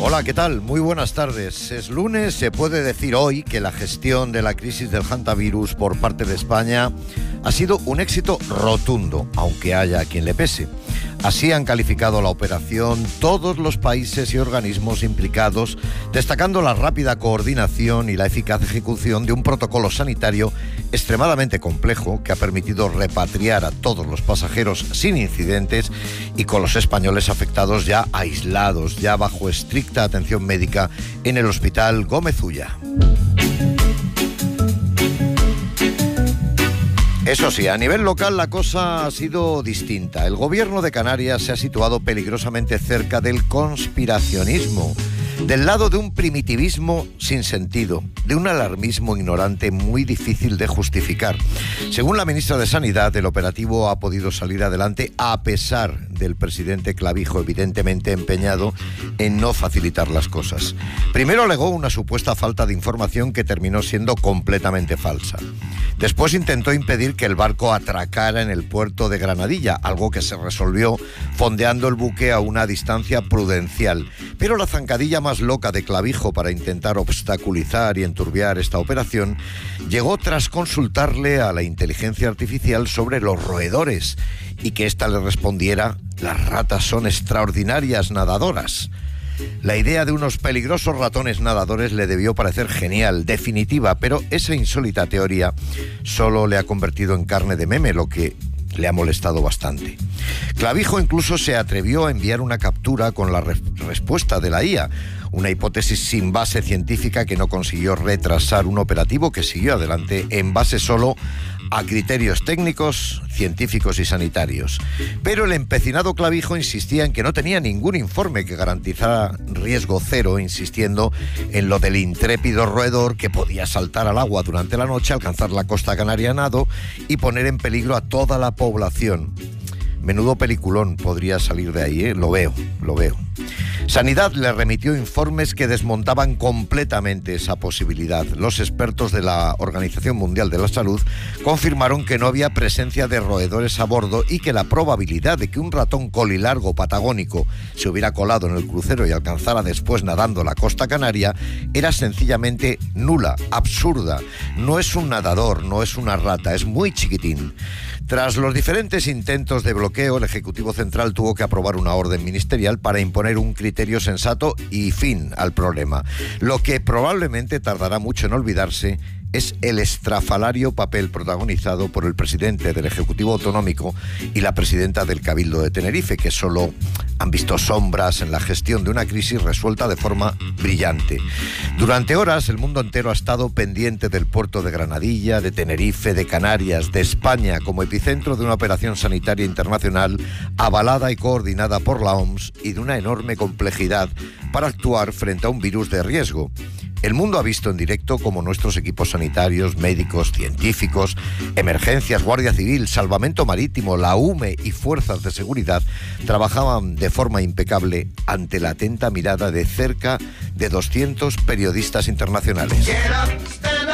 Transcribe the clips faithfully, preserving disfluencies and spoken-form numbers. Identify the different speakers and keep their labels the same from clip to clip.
Speaker 1: Hola, ¿qué tal? Muy buenas tardes. Es lunes, se puede decir hoy que la gestión de la crisis del hantavirus por parte de España ha sido un éxito rotundo, aunque haya quien le pese. Así han calificado la operación todos los países y organismos implicados, destacando la rápida coordinación y la eficaz ejecución de un protocolo sanitario extremadamente complejo que ha permitido repatriar a todos los pasajeros sin incidentes y con los españoles afectados ya aislados, ya bajo estricta atención médica en el Hospital Gómez Ulla. Eso sí, a nivel local la cosa ha sido distinta. El gobierno de Canarias se ha situado peligrosamente cerca del conspiracionismo, del lado de un primitivismo sin sentido, de un alarmismo ignorante muy difícil de justificar. Según la ministra de Sanidad, el operativo ha podido salir adelante a pesar del presidente Clavijo, evidentemente empeñado en no facilitar las cosas. Primero alegó una supuesta falta de información que terminó siendo completamente falsa. Después intentó impedir que el barco atracara en el puerto de Granadilla, algo que se resolvió fondeando el buque a una distancia prudencial. Pero la zancadilla más loca de Clavijo para intentar obstaculizar y enturbiar esta operación llegó tras consultarle a la inteligencia artificial sobre los roedores y que ésta le respondiera: las ratas son extraordinarias nadadoras. La idea de unos peligrosos ratones nadadores le debió parecer genial, definitiva, pero esa insólita teoría solo le ha convertido en carne de meme, lo que le ha molestado bastante. Clavijo incluso se atrevió a enviar una captura con la re- respuesta de la I A, una hipótesis sin base científica que no consiguió retrasar un operativo que siguió adelante en base solo a criterios técnicos, científicos y sanitarios. Pero el empecinado Clavijo insistía en que no tenía ningún informe que garantizara riesgo cero, insistiendo en lo del intrépido roedor que podía saltar al agua durante la noche, alcanzar la costa canaria a nado y poner en peligro a toda la población. Menudo peliculón podría salir de ahí, ¿eh? Lo veo, lo veo. Sanidad le remitió informes que desmontaban completamente esa posibilidad. Los expertos de la Organización Mundial de la Salud confirmaron que no había presencia de roedores a bordo y que la probabilidad de que un ratón colilargo patagónico se hubiera colado en el crucero y alcanzara después nadando la costa canaria era sencillamente nula, absurda. No es un nadador, no es una rata, es muy chiquitín. Tras los diferentes intentos de bloqueo, el Ejecutivo Central tuvo que aprobar una orden ministerial para imponer un criterio sensato y fin al problema. Lo que probablemente tardará mucho en olvidarse es el estrafalario papel protagonizado por el presidente del Ejecutivo Autonómico y la presidenta del Cabildo de Tenerife, que solo han visto sombras en la gestión de una crisis resuelta de forma brillante. Durante horas el mundo entero ha estado pendiente del puerto de Granadilla, de Tenerife, de Canarias, de España como epicentro de una operación sanitaria internacional avalada y coordinada por la O M S y de una enorme complejidad para actuar frente a un virus de riesgo. El mundo ha visto en directo cómo nuestros equipos sanitarios, médicos, científicos, emergencias, Guardia Civil, Salvamento Marítimo, la U M E y fuerzas de seguridad trabajaban de forma impecable ante la atenta mirada de cerca de doscientos periodistas internacionales. Get up, stand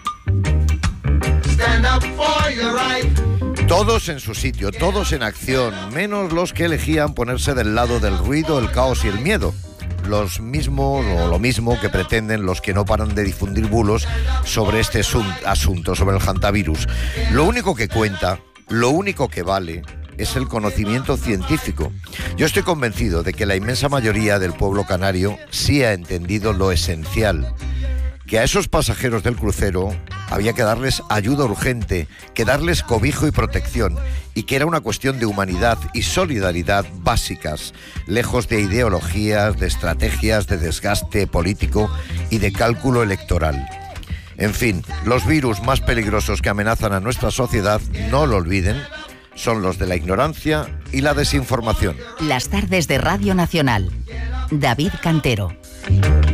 Speaker 1: up. Stand up for your right. Todos en su sitio, todos en acción, menos los que elegían ponerse del lado del ruido, el caos y el miedo. Los mismos o lo mismo que pretenden los que no paran de difundir bulos sobre este asunto, sobre el hantavirus. Lo único que cuenta, lo único que vale, es el conocimiento científico. Yo estoy convencido de que la inmensa mayoría del pueblo canario sí ha entendido lo esencial, que a esos pasajeros del crucero había que darles ayuda urgente, que darles cobijo y protección, y que era una cuestión de humanidad y solidaridad básicas, lejos de ideologías, de estrategias, de desgaste político y de cálculo electoral. En fin, los virus más peligrosos que amenazan a nuestra sociedad, no lo olviden, son los de la ignorancia y la desinformación.
Speaker 2: Las tardes de Radio Nacional. David Cantero.